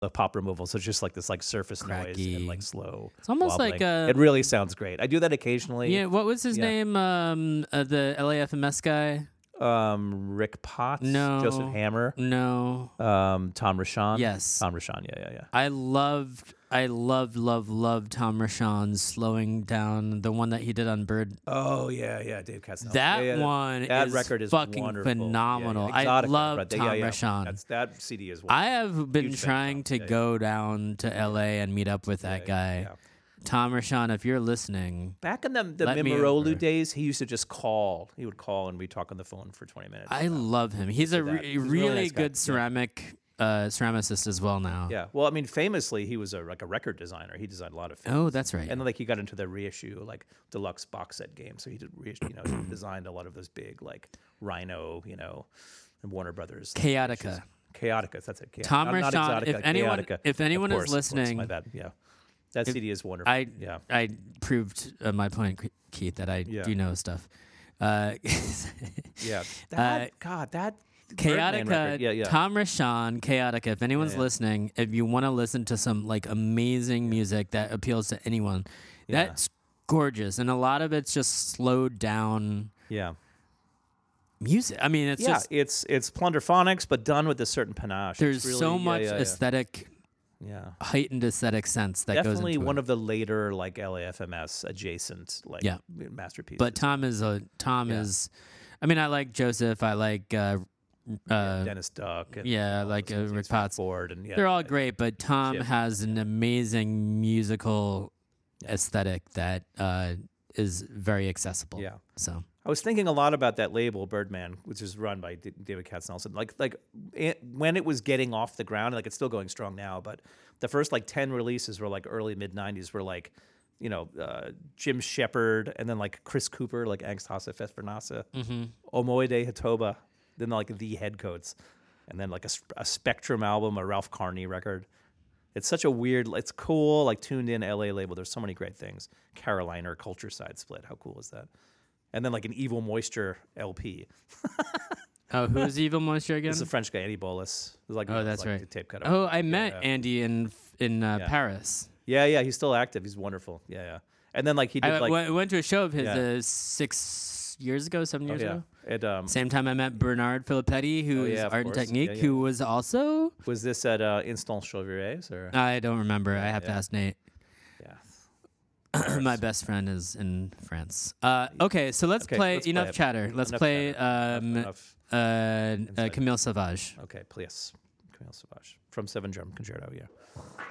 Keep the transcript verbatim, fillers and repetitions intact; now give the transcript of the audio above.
the pop removal. So it's just like this like surface Cracky. noise and like slow. It's almost wobbling. like a- It really sounds great. I do that occasionally. Yeah, what was his Yeah. name? Um, uh, the L A F M S guy? Um, Rick Potts, No. Joseph Hammer, No. um, Tom Rashawn. Yes. Tom Rashawn. Yeah, yeah, yeah. I loved, I loved, loved, loved Tom Rashawn's slowing down, the one that he did on Bird. Oh yeah, yeah, Dave Katz. That yeah, yeah, one that is record is fucking wonderful. phenomenal. Yeah, yeah. I Exotica, love right? Tom yeah, yeah. Rashawn. That's, that C D is. I wonderful. have been Huge fan trying of to Tom. Yeah, go down to L A and meet up with that yeah, guy. yeah. Tom Rashawn, if you're listening, Back in the the Let me Mimorolu over. days, he used to just call. He would call and we'd talk on the phone for twenty minutes. I love him. He's a did that. re- He's a really, really nice guy. good Yeah. ceramic uh, ceramicist as well now. Yeah. Well, I mean, famously, he was a like a record designer. He designed a lot of films. Oh, that's right. And then like he got into the reissue, like deluxe box set games. So he did reissue, you know, he designed a lot of those big like Rhino, you know, and Warner Brothers. Chaotica. Chaotica, that's it. Chaotica. Tom Not- not Rashawn, Exotica, if anyone- Chaotica. if anyone Of is course, of course, listening- my bad. Yeah, that C D is wonderful. I yeah, I proved uh, my point, Keith, that I Yeah. do know stuff. Uh, yeah. That God, that Birdman Chaotica, record. Yeah, yeah. Tom Rashawn, Chaotica. If anyone's Yeah, yeah. listening, if you want to listen to some like amazing music that appeals to anyone, Yeah. that's gorgeous, and a lot of it's just slowed down yeah. music. I mean, it's yeah, just it's it's plunderphonics, but done with a certain panache. It's there's really- so yeah, much yeah, yeah. aesthetic, Yeah. heightened aesthetic sense that Definitely goes into one it. of the later like L A F M S adjacent like Yeah. masterpieces. But Tom is a Tom Yeah. is. I mean, I like Joseph. I like uh, uh, Dennis Duck. And, yeah, all like, those uh, guys, Rick Frank Potts. Ford, and yeah, they're all yeah. great, but Tom Chip. has an amazing musical aesthetic that uh, is very accessible. Yeah. So I was thinking a lot about that label, Birdman, which is run by D- David Katznelson. Like, like it, when it was getting off the ground, like it's still going strong now, but the first like ten releases were like early mid nineties were like, you know, uh, Jim Shepard, and then like Chris Cooper, like Angst Hasse Festvernase, mm-hmm. Omoide Hatoba, then like the Headcoats, and then like a, sp- a Spectrum album, a Ralph Carney record. It's such a weird, it's cool, like tuned in L A label. There's so many great things. Carolina Culture Side Split. How cool is that? And then like an Evil Moisture L P. Oh, who's Evil Moisture again? It's a French guy, Andy Bolus. It was like, Oh, it was that's like right. a tape cut. Oh, I met yeah. Andy in in uh, Yeah. Paris. Yeah, yeah, he's still active. He's wonderful. Yeah, yeah. And then like he did I like w- went to a show of his Yeah. uh, six years ago, seven oh, years yeah. ago. It um Same time I met Bernard Filippetti, who Oh, is yeah, of Art and course. Technique, Yeah, yeah. who was also. was this at uh, Instant Chauvirets or I don't remember. I have to yeah. ask Nate. yeah. My best friend is in France. Uh, okay, so let's Okay, play let's play enough it. chatter. Let's Enough play chatter. um, Enough. uh, uh, Inside. Camille Sauvage. Okay, please. Camille Sauvage from Seven Drum Concerto. Yeah.